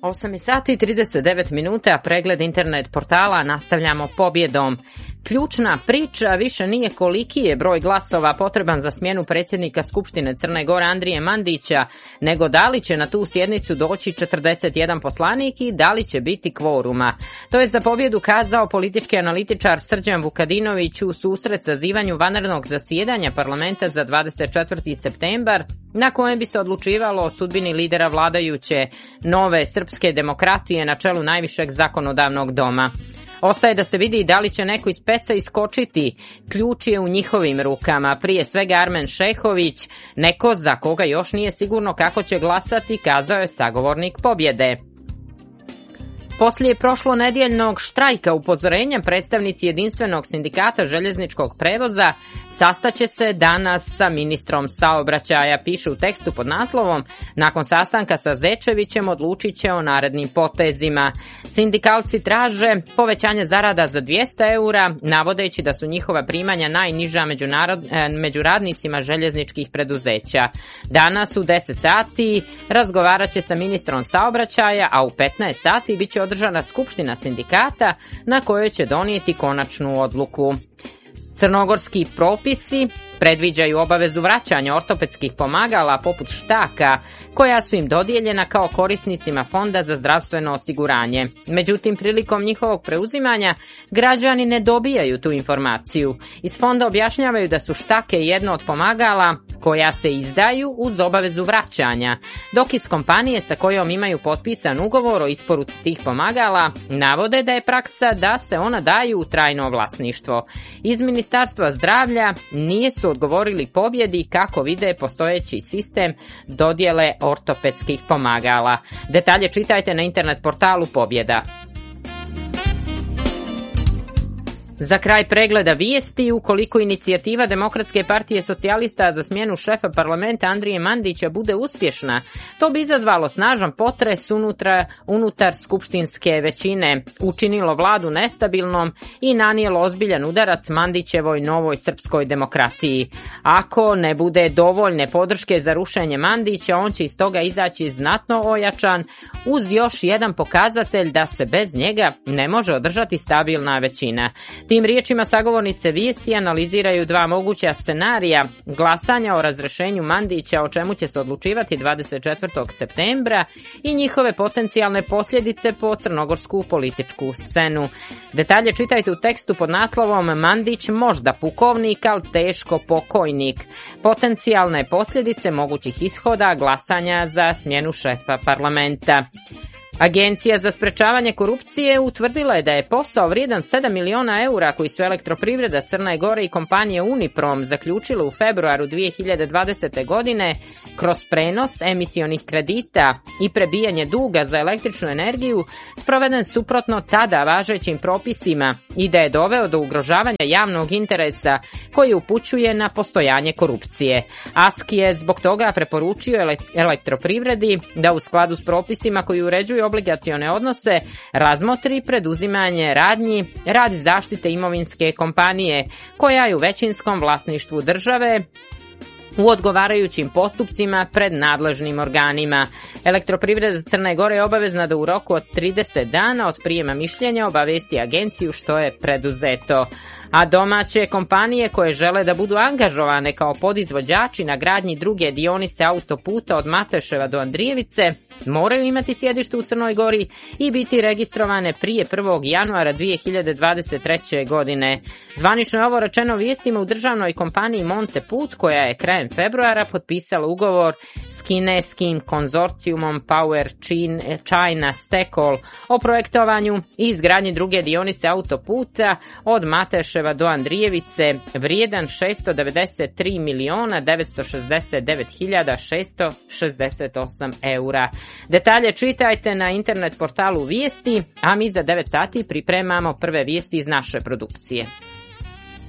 8 sati i 39 minuta, pregled internet portala nastavljamo pobjedom. Ključna priča više nije koliki je broj glasova potreban za smjenu predsjednika Skupštine Crne Gore Andrije Mandića, nego da li će na tu sjednicu doći 41 poslanik i da li će biti kvoruma. To je za pobjedu kazao politički analitičar Srđan Vukadinović u susret sazivanju vanrednog zasjedanja parlamenta za 24. septembar, na kojem bi se odlučivalo o sudbini lidera vladajuće Nove srpske demokratije na čelu najvišeg zakonodavnog doma. Ostaje da se vidi da li će neko iz PES-a iskočiti. Ključ je u njihovim rukama. Prije svega Armen Šehović, neko za koga još nije sigurno kako će glasati, kazao je sagovornik pobjede. Poslije prošlonedjeljnog štrajka upozorenja predstavnici jedinstvenog sindikata željezničkog prevoza sastaće se danas sa ministrom saobraćaja, piše u tekstu pod naslovom "Nakon sastanka sa Zečevićem odlučit će o narednim potezima". Sindikalci traže povećanje zarada za 200 eura, navodeći da su njihova primanja najniža među radnicima željezničkih preduzeća. Danas u 10 sati razgovarat će sa ministrom saobraćaja, a u 15 sati bit će održana skupština sindikata na kojoj će donijeti konačnu odluku. Crnogorski propisi predviđaju obavezu vraćanja ortopedskih pomagala poput štaka koja su im dodijeljena kao korisnicima Fonda za zdravstveno osiguranje. Međutim, prilikom njihovog preuzimanja građani ne dobijaju tu informaciju. Iz fonda objašnjavaju da su štake jedno od pomagala koja se izdaju uz obavezu vraćanja, dok iz kompanije sa kojom imaju potpisan ugovor o isporuci tih pomagala navode da je praksa da se ona daju u trajno vlasništvo. Iz Ministarstva zdravlja nisu odgovorili pobjedi kako vide postojeći sistem dodjele ortopedskih pomagala. Detalje čitajte na internet portalu Pobjeda. Za kraj pregleda vijesti, ukoliko inicijativa Demokratske partije socijalista za smjenu šefa parlamenta Andrije Mandića bude uspješna, to bi izazvalo snažan potres unutar skupštinske većine, učinilo vladu nestabilnom i nanijelo ozbiljan udarac Mandićevoj Novoj srpskoj demokratiji. Ako ne bude dovoljne podrške za rušenje Mandića, on će iz toga izaći znatno ojačan, uz još jedan pokazatelj da se bez njega ne može održati stabilna većina. Tim riječima sagovornice vijesti analiziraju dva moguća scenarija glasanja o razrješenju Mandića, o čemu će se odlučivati 24. septembra, i njihove potencijalne posljedice po crnogorsku političku scenu. Detalje čitajte u tekstu pod naslovom "Mandić možda pukovnik, ali teško pokojnik. Potencijalne posljedice mogućih ishoda glasanja za smjenu šefa parlamenta". Agencija za sprečavanje korupcije utvrdila je da je posao vrijedan 7 miliona eura koji su Elektroprivreda Crne Gore i kompanije Uniprom zaključile u februaru 2020. godine kroz prenos emisionih kredita i prebijanje duga za električnu energiju sproveden suprotno tada važećim propisima i da je doveo do ugrožavanja javnog interesa koji upućuje na postojanje korupcije. ASKI je zbog toga preporučio Elektroprivredi da u skladu s propisima koji uređuju obligacione odnose razmotri preduzimanje radnji radi zaštite imovinske kompanije koja je u većinskom vlasništvu države u odgovarajućim postupcima pred nadležnim organima. Elektroprivreda Crne Gore je obavezna da u roku od 30 dana od prijema mišljenja obavijesti agenciju što je preduzeto. A domaće kompanije koje žele da budu angažovane kao podizvođači na gradnji druge dionice autoputa od Mateševa do Andrijevice moraju imati sjedište u Crnoj Gori i biti registrovane prije 1. januara 2023. godine. Zvanično je ovo rečeno vijestima u državnoj kompaniji Monteput, koja je krajem februara potpisala ugovor s kineskim konzorcijumom Power China Stekol o projektovanju i izgradnji druge dionice autoputa od Mateševa do Andrijevice vrijedan 693.969.668 eura. Detalje čitajte na internet portalu Vijesti, a mi za 9 sati pripremamo prve vijesti iz naše produkcije.